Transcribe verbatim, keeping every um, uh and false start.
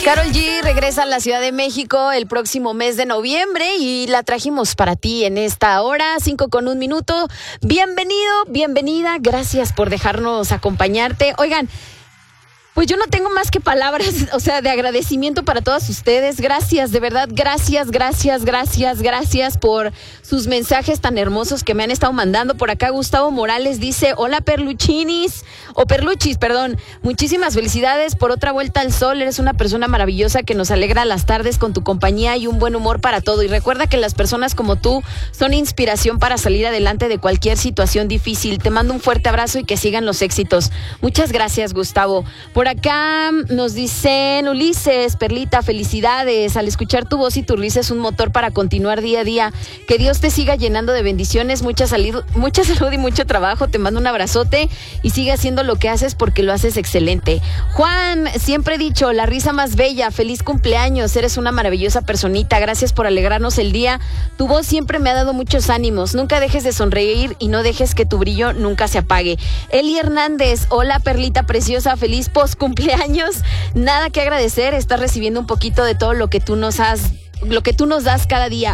Karol G regresa a la Ciudad de México el próximo mes de noviembre y la trajimos para ti en esta hora, cinco con un minuto. Bienvenido, bienvenida, gracias por dejarnos acompañarte. Oigan, pues yo no tengo más que palabras, o sea, de agradecimiento para todos ustedes. Gracias, de verdad, gracias, gracias, gracias, gracias por sus mensajes tan hermosos que me han estado mandando. Por acá Gustavo Morales dice, hola Perluchinis, o Perluchis, perdón, muchísimas felicidades por otra vuelta al sol. Eres una persona maravillosa que nos alegra las tardes con tu compañía y un buen humor para todo. Y recuerda que las personas como tú son inspiración para salir adelante de cualquier situación difícil. Te mando un fuerte abrazo y que sigan los éxitos. Muchas gracias, Gustavo. Por acá nos dicen, Ulises, Perlita, felicidades. Al escuchar tu voz y tu risa es un motor para continuar día a día. Que Dios te siga llenando de bendiciones, mucha salud, mucha salud y mucho trabajo. Te mando un abrazote y sigue haciendo lo que haces porque lo haces excelente. Juan, siempre he dicho, la risa más bella, feliz cumpleaños. Eres una maravillosa personita. Gracias por alegrarnos el día. Tu voz siempre me ha dado muchos ánimos. Nunca dejes de sonreír y no dejes que tu brillo nunca se apague. Eli Hernández, hola Perlita preciosa, feliz post cumpleaños. Nada que agradecer, estás recibiendo un poquito de todo lo que tú nos has, lo que tú nos das cada día.